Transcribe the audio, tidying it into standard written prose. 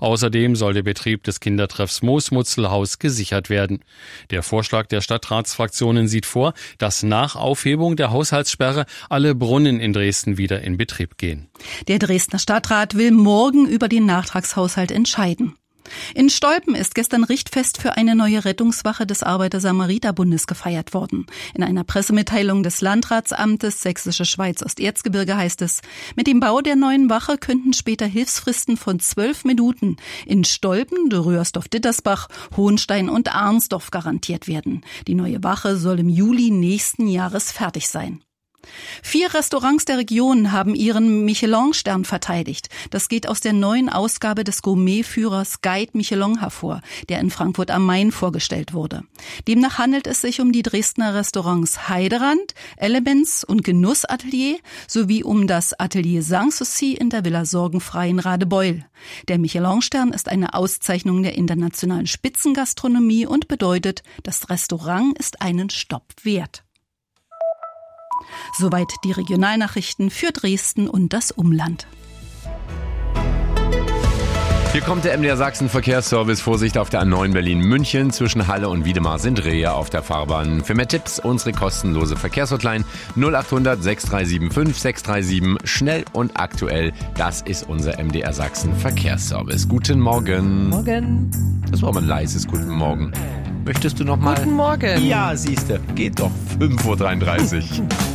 Außerdem soll der Betrieb des Kindertreffs Moosmutzelhaus gesichert werden. Der Vorschlag der Stadtratsfraktionen sieht vor, dass nach Aufhebung der Haushaltssperre alle Brunnen in Dresden wieder in Betrieb gehen. Der Dresdner Stadtrat will morgen über den Nachtragshaushalt entscheiden. In Stolpen ist gestern Richtfest für eine neue Rettungswache des Arbeiter-Samariter-Bundes gefeiert worden. In einer Pressemitteilung des Landratsamtes Sächsische Schweiz-Osterzgebirge heißt es, mit dem Bau der neuen Wache könnten später Hilfsfristen von 12 Minuten in Stolpen, Röhrsdorf-Dittersbach, Hohenstein und Arnsdorf garantiert werden. Die neue Wache soll im Juli nächsten Jahres fertig sein. 4 Restaurants der Region haben ihren Michelin-Stern verteidigt. Das geht aus der neuen Ausgabe des Gourmetführers Guide Michelin hervor, der in Frankfurt am Main vorgestellt wurde. Demnach handelt es sich um die Dresdner Restaurants Heiderand, Elements und Genussatelier sowie um das Atelier Sanssouci in der Villa Sorgenfrei in Radebeul. Der Michelin-Stern ist eine Auszeichnung der internationalen Spitzengastronomie und bedeutet, das Restaurant ist einen Stopp wert. Soweit die Regionalnachrichten für Dresden und das Umland. Hier kommt der MDR Sachsen Verkehrsservice. Vorsicht auf der A9 Berlin-München. Zwischen Halle und Wiedemar sind Rehe auf der Fahrbahn. Für mehr Tipps unsere kostenlose Verkehrshotline 0800 6375 637. Schnell und aktuell. Das ist unser MDR Sachsen Verkehrsservice. Guten Morgen. Morgen. Das war aber ein leises Guten Morgen. Möchtest du noch mal? Guten Morgen. Ja, siehste. Geht doch. 5:33 Uhr.